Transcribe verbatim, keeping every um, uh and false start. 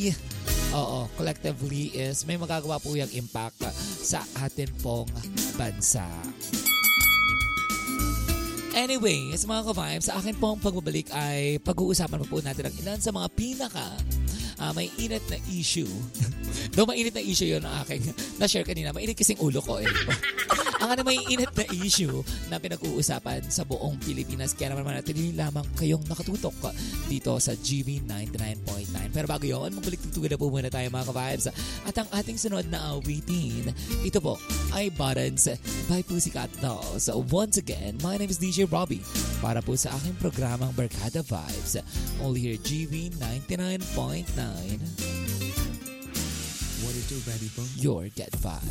collectively, oo, collectively is may magagawa po yung impact sa atin pong bansa. Anyway, sa mga ka-vibes, sa akin pong pagbabalik ay pag-uusapan po, po natin ang ilan sa mga pinaka uh, may init na issue. Though mainit na issue yun ang aking na-share kanina. Mainit kasing ulo ko eh. Ang ano may init na issue na pinag-uusapan sa buong Pilipinas. Kaya naman natin lamang kayong nakatutok dito sa G V ninety-nine point nine. Pero bago yun, magbalik-tutugan na po muna tayo mga ka-vibes. At ang ating sunod na awitin, ito po ay Buttons by Pussycat Dolls. So once again, my name is D J Robbie. Para po sa aking programang Barkada Vibes. Only here G V ninety-nine point nine. What it do, baby boo? Your Get Vibe.